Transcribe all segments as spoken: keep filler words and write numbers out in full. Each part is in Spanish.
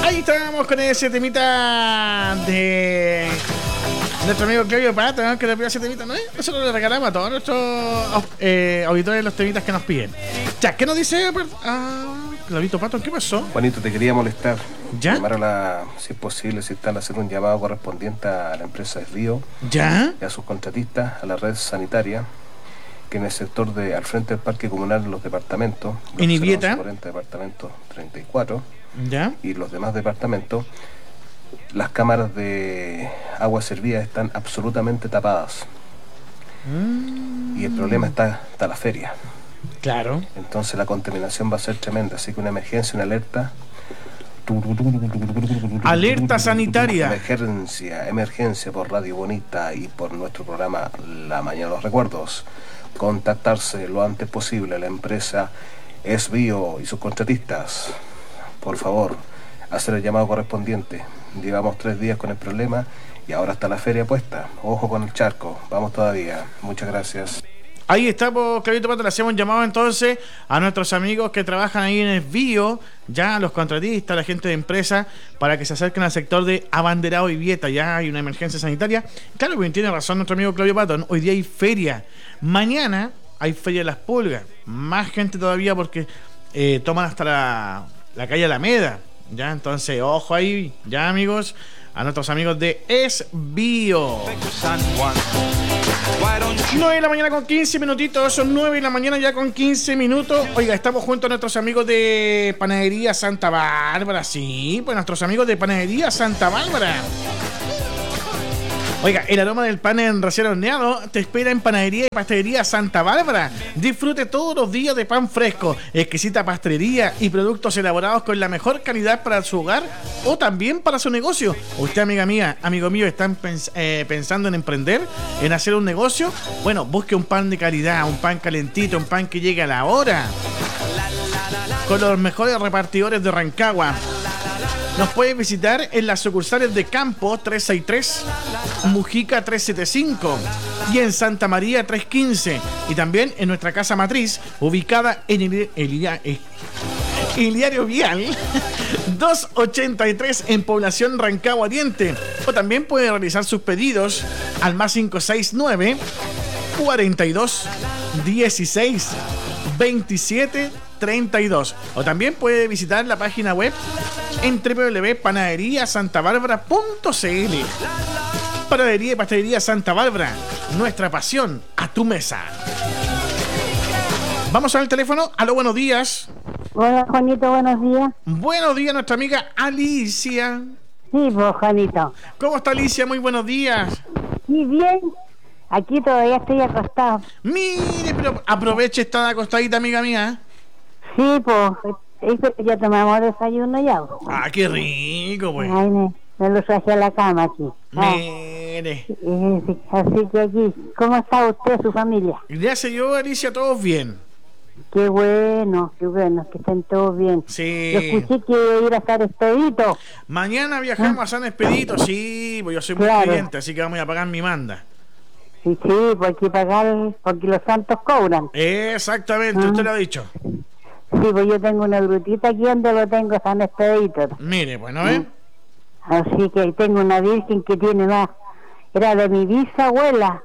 Ahí estábamos con ese temita de nuestro amigo Claudio Pato, ¿no? Que le pidió ese temita, ¿no? Nosotros le regalamos a todos nuestros eh, auditores los temitas que nos piden. Ya, ¿qué nos dice? Ah, Claudito Pato, ¿qué pasó? Juanito, te quería molestar. ¿Ya? Llamar a la, si es posible, si están a hacer un llamado correspondiente a la empresa Esbío. ¿Ya? Y a sus contratistas, a la red sanitaria, que en el sector de al frente del Parque Comunal, los departamentos, en Ibieta, cuarenta departamentos treinta y cuatro, ¿ya? Y los demás departamentos, las cámaras de agua servida están absolutamente tapadas. Mm. Y el problema está hasta la feria. Claro. Entonces la contaminación va a ser tremenda, así que una emergencia, una alerta. Alerta sanitaria. Emergencia, emergencia por Radio Bonita y por nuestro programa La Mañana de los Recuerdos. Contactarse lo antes posible a la empresa Esbío y sus contratistas. Por favor, hacer el llamado correspondiente. Llevamos tres días con el problema y ahora está la feria puesta. Ojo con el charco, vamos todavía. Muchas gracias. Ahí estamos, Claudito Pato, le hacemos un llamado entonces a nuestros amigos que trabajan ahí en Esbío, ya los contratistas, la gente de empresa, para que se acerquen al sector de Abanderado y Vieta. Ya hay una emergencia sanitaria. Claro, bien, tiene razón nuestro amigo Claudio Pato, ¿no? Hoy día hay feria. Mañana hay feria de las pulgas. Más gente todavía porque eh, toman hasta la, la calle Alameda. Ya, entonces, ojo ahí, ya amigos, a nuestros amigos de Esbío. nueve de la mañana con quince minutitos, son nueve de la mañana ya con quince minutos. Oiga, estamos junto a nuestros amigos de Panadería Santa Bárbara. Sí, pues nuestros amigos de Panadería Santa Bárbara. Oiga, el aroma del pan en recién horneado te espera en Panadería y Pastelería Santa Bárbara. Disfrute todos los días de pan fresco, exquisita pastelería y productos elaborados con la mejor calidad para su hogar o también para su negocio. Usted, amiga mía, amigo mío, ¿están pens- eh, pensando en emprender, en hacer un negocio? Bueno, busque un pan de calidad, un pan calentito, un pan que llegue a la hora. Con los mejores repartidores de Rancagua. Nos puede visitar en las sucursales de Campo trescientos sesenta y tres, Mujica trescientos setenta y cinco y en Santa María trescientos quince. Y también en nuestra casa matriz, ubicada en el, el, el, el Diario Vial doscientos ochenta y tres en Población Rancagua Oriente. O también puede realizar sus pedidos al más cinco seis nueve, cuarenta y dos, dieciséis, veintisiete, treinta y dos. O también puede visitar la página web en doble u doble u doble u punto panadería santa bárbara punto c l. Panadería y Pastelería Santa Bárbara, nuestra pasión a tu mesa. Vamos al teléfono. Aló, buenos días. Hola, Juanito, buenos días. Buenos días, nuestra amiga Alicia. Sí, pues, Juanito. ¿Cómo está Alicia? Muy buenos días. Sí, bien. Aquí todavía estoy acostado. Mire, pero aproveche esta acostadita, amiga mía. Sí, pues, eso ya tomamos desayuno ya. Ah, qué rico, pues. Ay, me, me lo traje a la cama aquí. Ah, Mire. sí, sí, así que aquí, ¿cómo está usted, su familia? Gracias, yo, Alicia, todos bien. Qué bueno, qué bueno, que estén todos bien. Sí. Yo escuché que iba a ir a estar Expedito. Mañana viajamos ¿Ah? a San Expedito, sí, pues yo soy muy Claro. cliente, así que vamos a pagar mi manda. Sí, sí, pues hay que pagar, porque los santos cobran. Exactamente, ¿Ah? usted lo ha dicho. Sí, pues yo tengo una grutita aquí donde lo tengo, San Expedito. Mire, bueno, ¿eh? Así que tengo una virgen que tiene más, era de mi bisabuela,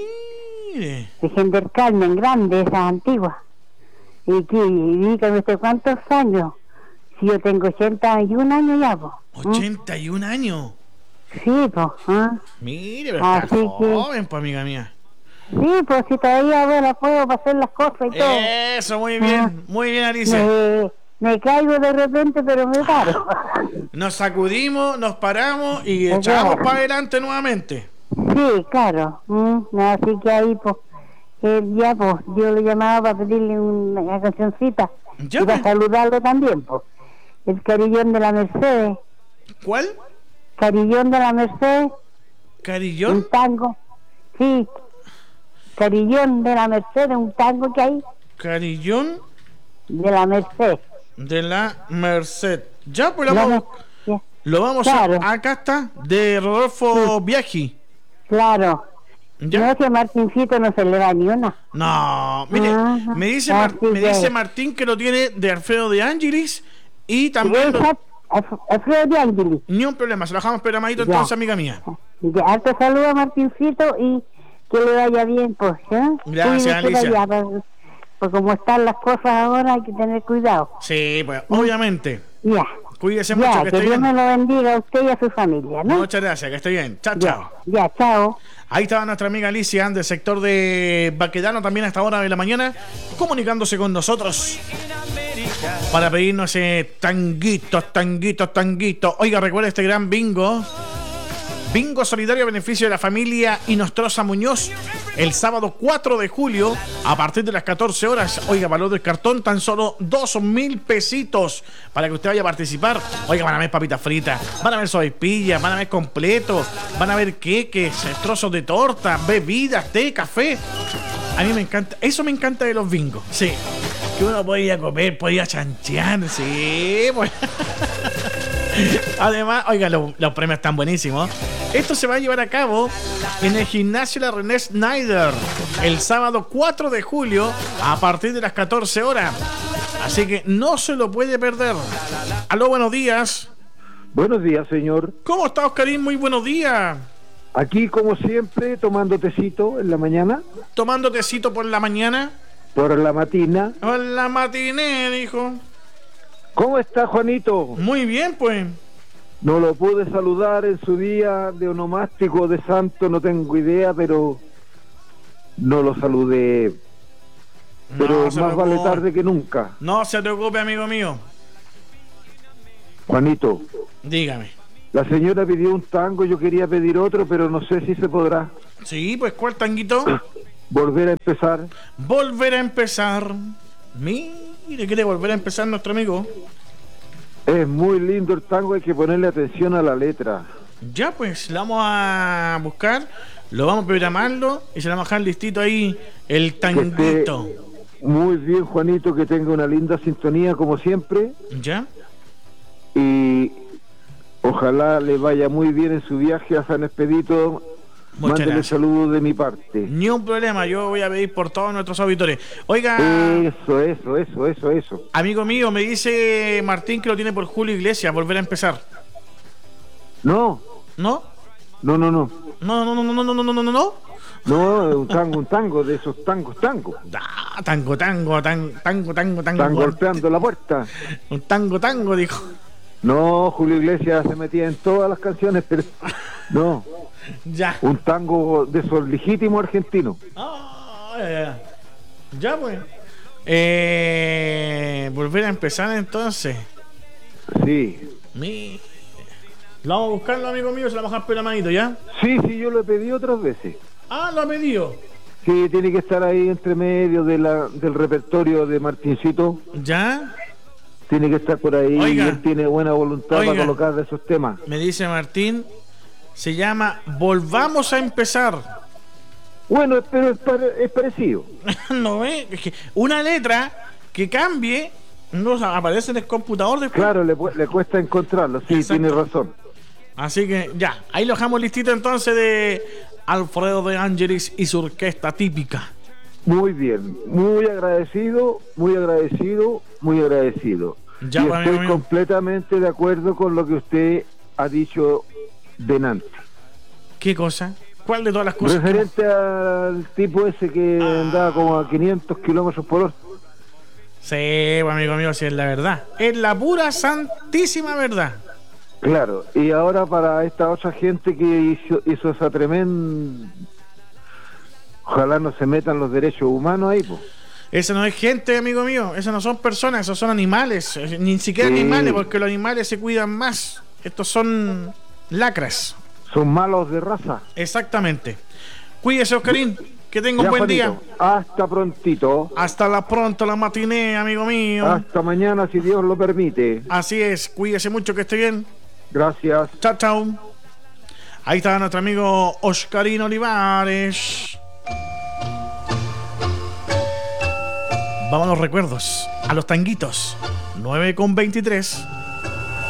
Mire. Virgen del Carmen, grande, esa antigua. Y que, y dígame usted cuántos años, si yo tengo ochenta y un años ya, pues. ochenta y un años. Sí, pues. ¿eh? Mire, pero está Así joven, pues, amiga mía. Sí, pues si todavía bueno, puedo hacer las cosas y todo. Eso, muy bien, Ah. muy bien, Alicia. Me, me caigo de repente, pero me paro. Nos sacudimos, nos paramos y Pues echamos ya. para adelante nuevamente. Sí, claro. Mm, así que ahí, pues, eh, ya, pues, yo lo llamaba para pedirle una cancioncita. Ya, Y para pues. saludarlo también, pues. El Carillón de la Mercedes. ¿Cuál? Carillón de la Mercedes. ¿Carillón? Un tango. Sí. Carillón de la Mercedes, un tango que hay. Carillón De la Merced. de la Merced. Ya, pues lo La vamos, Mer- ya. lo vamos Claro. a... Acá está, de Rodolfo Biaggi. Claro. ¿Ya? No, que a Martincito no se le da ni una. No, mire, Ajá. me dice Mar- Así me que- dice Martín que lo tiene de Alfredo de Ángelis y también lo, Esa- Alfredo de Ángeles. Ni un problema, se lo dejamos programadito Ya. entonces, amiga mía. Ya, harto saludo a Martincito y que le vaya bien, pues. ¿eh? Gracias, Cuídese Alicia. allá, pues, pues como están las cosas ahora hay que tener cuidado. Sí, pues, obviamente. Ya. Cuídese Ya, mucho, que que esté Dios bien. me lo bendiga a usted y a su familia, ¿no? Muchas gracias, que esté bien. Chao, chao. Ya, ya, chao. Ahí estaba nuestra amiga Alicia del sector de Baquedano también a esta hora de la mañana, comunicándose con nosotros para pedirnos ese tanguito, tanguito, tanguito. Oiga, recuerda este gran bingo. Bingo solidario a beneficio de la familia Inostroza Muñoz. El sábado cuatro de julio, a partir de las catorce horas. Oiga, valor del cartón, tan solo dos mil pesitos para que usted vaya a participar. Oiga, van a ver papitas fritas, van a ver sopaipillas, van a ver completos, van a ver queques, trozos de torta, bebidas, té, café. A mí me encanta, eso me encanta de los bingos. Sí, que uno podía comer, podía chanchear, sí, pues. Además, oiga, los, los premios están buenísimos. Esto se va a llevar a cabo en el gimnasio La René Snyder el sábado cuatro de julio a partir de las catorce horas. Así que no se lo puede perder. Aló, buenos días. Buenos días, señor. ¿Cómo está, Oscarín? Muy buenos días. Aquí, como siempre, tomando tecito en la mañana, Tomando tecito por la mañana. por la matina. Por la matiné, dijo. ¿Cómo está, Juanito? Muy bien, pues. No lo pude saludar en su día de onomástico de santo, no tengo idea, pero no lo saludé. Pero No se más vale preocupe. tarde que nunca. No se preocupe, amigo mío. Juanito, Dígame. la señora pidió un tango, yo quería pedir otro, pero no sé si se podrá. Sí, pues, ¿cuál tanguito? Volver a empezar. Volver a empezar. Mire, quiere volver a empezar nuestro amigo. Es muy lindo el tango, hay que ponerle atención a la letra. Ya, pues, lo vamos a buscar, lo vamos a programarlo y se lo vamos a dejar listito ahí, el Que tanguito. esté muy bien, Juanito, que tenga una linda sintonía como siempre. ¿Ya? Y ojalá le vaya muy bien en su viaje a San Expedito. Muchas Mándele gracias. saludos de mi parte. Ni un problema, yo voy a pedir por todos nuestros auditores. Oiga, Eso, eso, eso, eso, eso. amigo mío, me dice Martín que lo tiene por Julio Iglesias, volver a empezar. No, ¿No? no, no, no. No, no, no, no, no, no, no, no, no, no. No, es un tango, un tango, de esos tangos, tango. Ah, tango, tango, tan, tango, tango, tango. Están golpeando la puerta. Un tango, tango, dijo. No, Julio Iglesias se metía en todas las canciones, pero no, Ya. un tango de esos legítimos argentinos. Ah, ya, ya. Ya, pues. Eh, volver a empezar entonces. Sí, Mi... Lo vamos a buscarlo, amigo mío, se lo vamos a dejar programadito, ¿ya? sí, sí, yo lo he pedido otras veces. Ah, lo ha pedido. Sí, tiene que estar ahí entre medio de la, del repertorio de Martincito. ¿Ya? Tiene que estar por ahí. Oiga. Y él tiene buena voluntad Oiga. para colocar de esos temas. Me dice Martín, se llama Volvamos a empezar. Bueno, pero es, pare- es parecido. ¿No ve? Es que una letra que cambie no aparece en el computador después. Claro, le, pu- le cuesta encontrarlo. Sí, Exacto. tiene razón. Así que ya, ahí lo dejamos listito entonces de Alfredo de Ángeles y su orquesta típica. Muy bien, muy agradecido, muy agradecido, muy agradecido. Ya, y pues, estoy amigo mío. completamente de acuerdo con lo que usted ha dicho delante. ¿Qué cosa? ¿Cuál de todas las cosas? Referente al tipo ese que Ah. andaba como a quinientos kilómetros por hora. Sí, pues, amigo mío, sí es la verdad. Es la pura santísima verdad. Claro, y ahora para esta otra gente que hizo, hizo esa tremenda... Ojalá no se metan los derechos humanos ahí, pues. Eso no es gente, amigo mío. Eso no son personas, esos son animales. Eh, Ni siquiera Sí. animales, porque los animales se cuidan más. Estos son lacras. Son malos de raza. Exactamente. Cuídese, Oscarín. Que tenga un Ya, buen Juanito, día. hasta prontito. Hasta la pronto, la matiné, amigo mío. Hasta mañana, si Dios lo permite. Así es. Cuídese mucho, que esté bien. Gracias. Chao, chao. Ahí está nuestro amigo Oscarín Olivares. Vamos a los recuerdos, a los tanguitos. nueve con veintitrés.